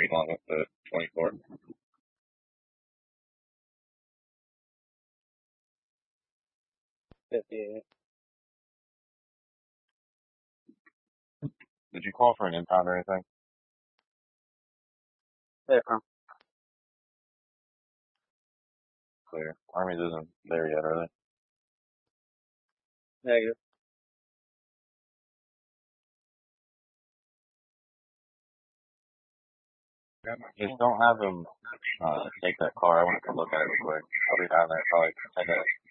along with the 24. Yeah. Did you call for an impound or anything? Yeah. Clear. Armies isn't there yet, are Negative. they? Just don't have them take that car. I want to come look at it real quick. I'll be down there probably 10 minutes.